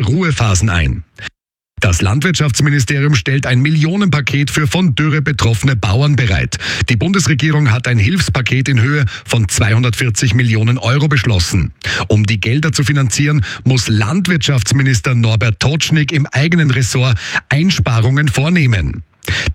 Ruhephasen ein. Das Landwirtschaftsministerium stellt ein Millionenpaket für von Dürre betroffene Bauern bereit. Die Bundesregierung hat ein Hilfspaket in Höhe von 240 Millionen Euro beschlossen. Um die Gelder zu finanzieren, muss Landwirtschaftsminister Norbert Totschnig im eigenen Ressort Einsparungen vornehmen.